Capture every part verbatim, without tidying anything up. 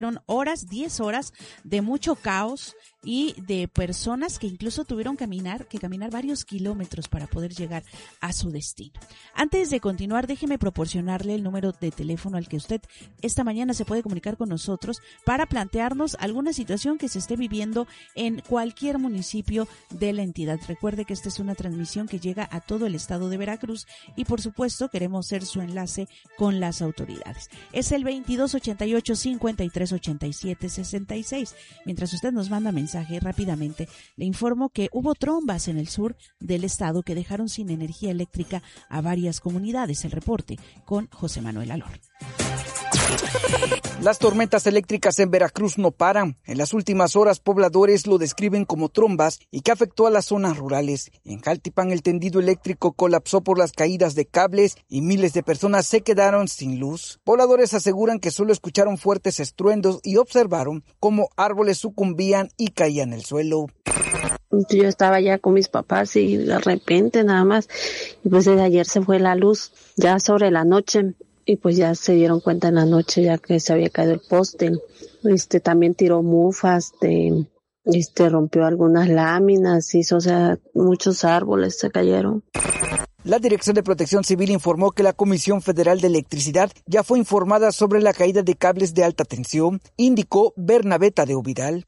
horas, diez horas de mucho caos y de personas que incluso tuvieron caminar, que caminar varios kilómetros para poder llegar a su destino. Antes de continuar, déjeme proporcionarle el número de teléfono al que usted esta mañana se puede comunicar con nosotros para plantearnos alguna situación que se esté viviendo en cualquier municipio de la entidad. Recuerde que esta es una transmisión que llega a todo el estado de Veracruz y por supuesto queremos ser su enlace con las autoridades. Es el veintidós ochenta y ocho, cincuenta y tres ochenta y siete, sesenta y seis. Mientras usted nos manda mensaje rápidamente, le informo que hubo trombas en el sur del estado que dejaron sin energía eléctrica a varias comunidades. El reporte con José Manuel Alor. Las tormentas eléctricas en Veracruz no paran. En las últimas horas, pobladores lo describen como trombas y que afectó a las zonas rurales. En Jaltipan, el tendido eléctrico colapsó por las caídas de cables y miles de personas se quedaron sin luz. Pobladores aseguran que solo escucharon fuertes estruendos y observaron cómo árboles sucumbían y caían al suelo. Yo estaba ya con mis papás y de repente nada más, y pues desde ayer se fue la luz, ya sobre la noche. Y pues ya se dieron cuenta en la noche ya que se había caído el poste. Este también tiró mufas, de, este rompió algunas láminas, hizo, o sea, muchos árboles se cayeron. La Dirección de Protección Civil informó que la Comisión Federal de Electricidad ya fue informada sobre la caída de cables de alta tensión, indicó Bernabé Tadeo Vidal.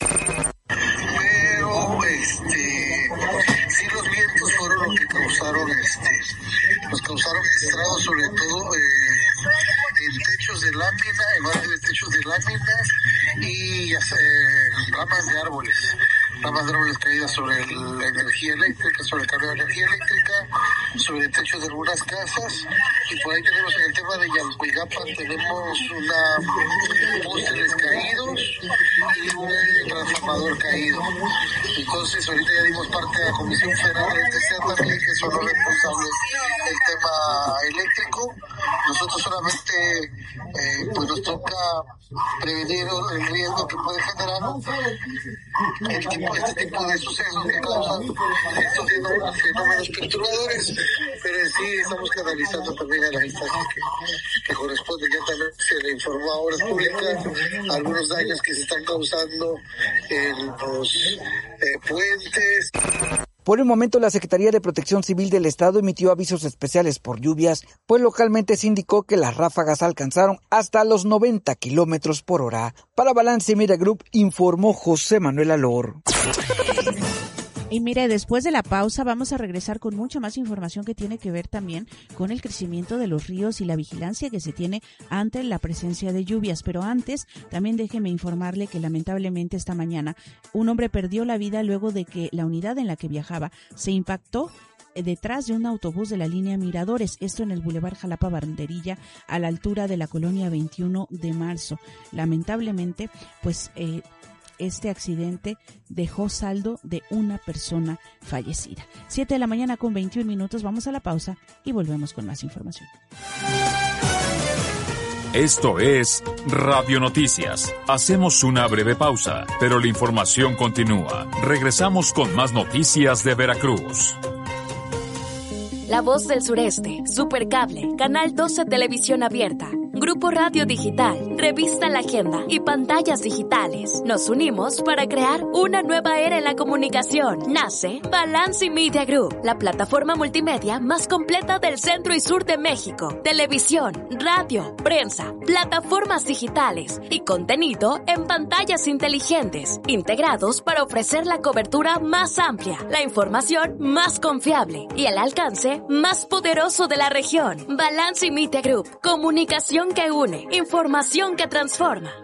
Pero, este, sí, los vientos fueron los que causaron, este, los causaron estragos, sobre todo, eh, en techos de lámina, en varios de techos de lámina y eh, ramas de árboles, ramas de árboles caídas sobre el, la energía eléctrica, sobre el cable de energía eléctrica, sobre techos de algunas casas, y por ahí tenemos en el tema de Yalcuigapan, tenemos una postes caídos y un transformador caído. Entonces ahorita ya dimos parte a la Comisión Federal de Electricidad también, que son los responsables del tema eléctrico. Nosotros solamente eh, pues nos toca prevenir el riesgo que puede generar el tipo, este tipo de sucesos que causan estos fenómenos perturbadores, pero en sí estamos canalizando también a las instancias que, que corresponden. Ya también se le informó a Obras Públicas algunos daños que se están causando en los eh, puentes. Por el momento, la Secretaría de Protección Civil del Estado emitió avisos especiales por lluvias, pues localmente se indicó que las ráfagas alcanzaron hasta los noventa kilómetros por hora. Para Balance Media Group, informó José Manuel Alor. Y mire, después de la pausa vamos a regresar con mucha más información que tiene que ver también con el crecimiento de los ríos y la vigilancia que se tiene ante la presencia de lluvias. Pero antes, también déjeme informarle que lamentablemente esta mañana un hombre perdió la vida luego de que la unidad en la que viajaba se impactó detrás de un autobús de la línea Miradores, esto en el Boulevard Jalapa Banderilla, a la altura de la colonia veintiuno de marzo. Lamentablemente, pues eh, este accidente dejó saldo de una persona fallecida. Siete de la mañana con veintiún minutos, vamos a la pausa y volvemos con más información. Esto es Radio Noticias. Hacemos una breve pausa, pero la información continúa. Regresamos con más noticias de Veracruz. La Voz del Sureste, Supercable, Canal doce Televisión Abierta, Grupo Radio Digital, Revista La Agenda y Pantallas Digitales. Nos unimos para crear una nueva era en la comunicación. Nace Balance Media Group, la plataforma multimedia más completa del centro y sur de México. Televisión, radio, prensa, plataformas digitales y contenido en pantallas inteligentes, integrados para ofrecer la cobertura más amplia, la información más confiable y el alcance más poderoso de la región. Balance Media Group, comunicación que une, información que transforma.